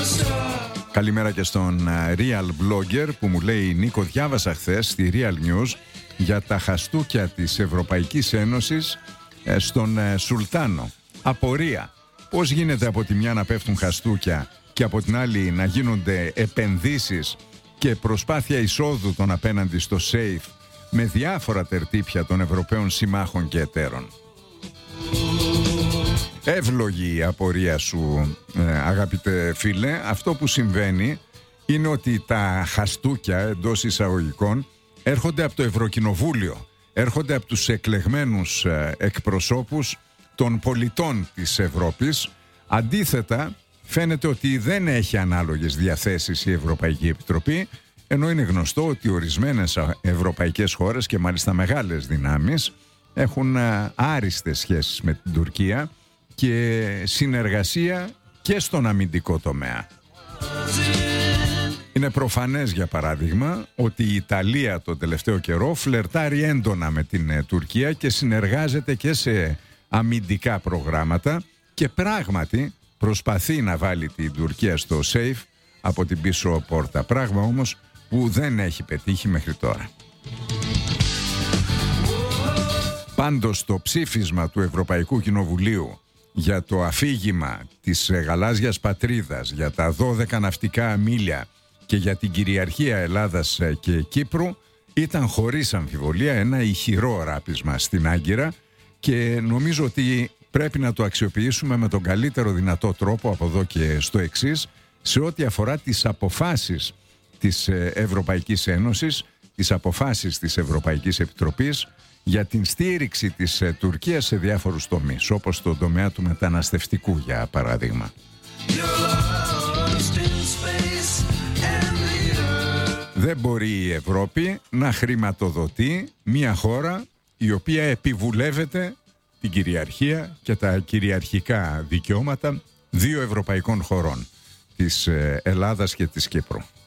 Καλημέρα και στον Real Blogger που μου λέει: Νίκο, διάβασα χθες στη Real News για τα χαστούκια της Ευρωπαϊκής Ένωσης στον Σουλτάνο. Απορία. Πώς γίνεται από τη μια να πέφτουν χαστούκια και από την άλλη να γίνονται επενδύσεις και προσπάθεια εισόδου των απέναντι στο SAFE με διάφορα τερτύπια των Ευρωπαίων συμμάχων και εταίρων? Εύλογη η απορία σου, αγαπητέ φίλε. Αυτό που συμβαίνει είναι ότι τα χαστούκια εντός εισαγωγικών έρχονται από το Ευρωκοινοβούλιο, έρχονται από τους εκλεγμένους εκπροσώπους των πολιτών της Ευρώπης. Αντίθετα, φαίνεται ότι δεν έχει ανάλογες διαθέσεις η Ευρωπαϊκή Επιτροπή, ενώ είναι γνωστό ότι ορισμένες ευρωπαϊκές χώρες και μάλιστα μεγάλες δυνάμεις έχουν άριστες σχέσεις με την Τουρκία και συνεργασία και στον αμυντικό τομέα. Είναι προφανές, για παράδειγμα, ότι η Ιταλία το τελευταίο καιρό φλερτάρει έντονα με την Τουρκία και συνεργάζεται και σε αμυντικά προγράμματα και πράγματι προσπαθεί να βάλει την Τουρκία στο SAFE από την πίσω πόρτα. Πράγμα όμως που δεν έχει πετύχει μέχρι τώρα. Πάντως το ψήφισμα του Ευρωπαϊκού Κοινοβουλίου για το αφήγημα της γαλάζιας πατρίδας, για τα 12 ναυτικά μίλια και για την κυριαρχία Ελλάδας και Κύπρου ήταν χωρίς αμφιβολία ένα ηχηρό ράπισμα στην Άγκυρα και νομίζω ότι πρέπει να το αξιοποιήσουμε με τον καλύτερο δυνατό τρόπο από εδώ και στο εξής, σε ό,τι αφορά τις αποφάσεις της Ευρωπαϊκής Ένωσης, τις αποφάσεις της Ευρωπαϊκής Επιτροπής για την στήριξη της Τουρκίας σε διάφορους τομείς, όπως στον τομέα του μεταναστευτικού, για παράδειγμα. Δεν μπορεί η Ευρώπη να χρηματοδοτεί μια χώρα η οποία επιβουλεύεται την κυριαρχία και τα κυριαρχικά δικαιώματα δύο ευρωπαϊκών χωρών, της Ελλάδας και της Κύπρου.